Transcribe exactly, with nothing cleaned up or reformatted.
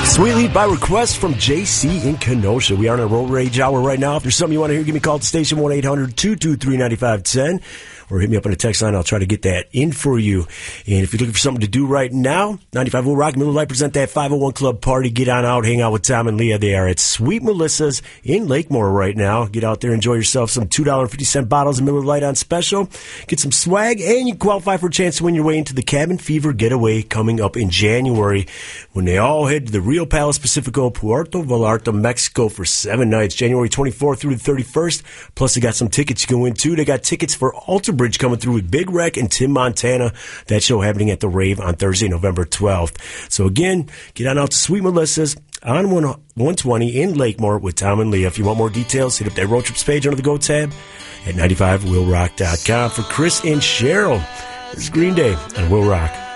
Sweet Lead by request from J C in Kenosha. We are in a Road Rage Hour right now. If there's something you want to hear, give me a call at the station, one eight hundred two two three nine five one zero, or hit me up on the text line. I'll try to get that in for you. And if you're looking for something to do right now, ninety-five Will Rock, Miller Lite present that five oh one Club party. Get on out, hang out with Tom and Leah. They are at Sweet Melissa's in Lakemore right now. Get out there, enjoy yourself some two dollars and fifty cents bottles of Miller Lite on special. Get some swag, and you qualify for a chance to win your way into the Cabin Fever Getaway coming up in January when they all head to the Rio Palace Pacifico, Puerto Vallarta, Mexico for seven nights, January twenty-fourth through the thirty-first. Plus, they got some tickets you can win, too. They got tickets for Alter Bridge coming through with Big Wreck and Tim Montana. That show happening at the Rave on Thursday, November twelfth. So, again, get on out to Sweet Melissa's on one twenty in Lakemore with Tom and Leah. If you want more details, hit up that Road Trips page under the Go tab at ninety-five will rock dot com. For Chris and Cheryl, this is Green Day on Will Rock.